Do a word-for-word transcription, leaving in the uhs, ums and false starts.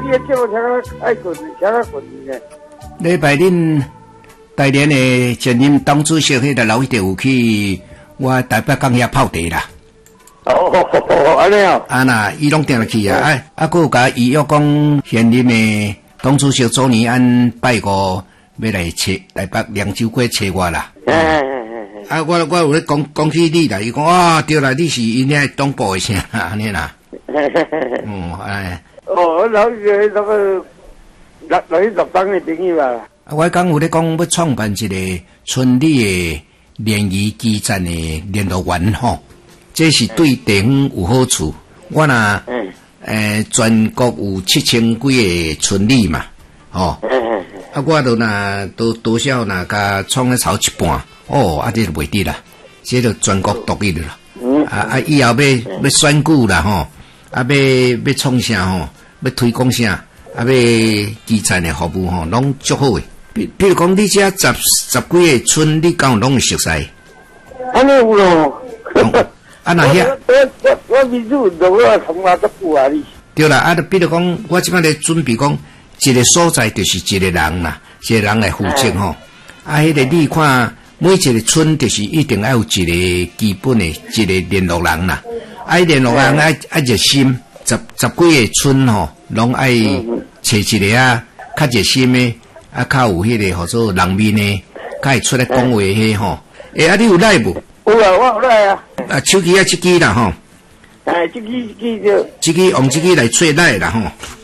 你个节目听啊爱困，听啊困呢。 礼拜恁大连的前任党主席迄个老一定有去我台北港遐泡茶啦。 哦，安尼哦。 啊那伊拢定了去啊，啊啊，佫有甲预约讲现任的党主席周年安拜五要来找台北凉州过找我啦。啊，我我有咧讲讲起你啦，伊讲啊，对啦，你是因遐党部的啥安尼啦。嗯，哎。 哦，老个那个老老一十当的朋友啊。 我讲有咧讲要创办一个村里的联谊基站的联络员吼，这是对地方有好处。我若诶全国有七千几个村里嘛，吼、哦，啊我都若都多少若甲创咧超一半，哦，啊这就袂得啦，这就全国独立啦。啊啊以后要要选举啦吼，啊要要创啥吼，要推广啥，啊要基站的服务吼，拢足好诶。比比如讲，你遮十十几个村，你敢有拢会熟悉？ 安尼有咯。 啊那遐， 我我我民主运动我从来都久啊你。 对啦，啊，比如讲，我即摆咧准备讲，一个所在就是一个人啦，一个人来负责吼。啊，迄个你看，每一个村就是一定要有一个基本的一个联络人啦。啊，联络人爱爱热心，十十几个村吼，拢爱找一个啊，较热心的。啊，较有迄个，或者人面呢，较会出来讲话迄吼。诶、欸，啊，你有来无？ 有啊，我有来啊。 啊，手机啊，这支啦吼。 哎，这支这支就。 这支用这支来做来啦吼。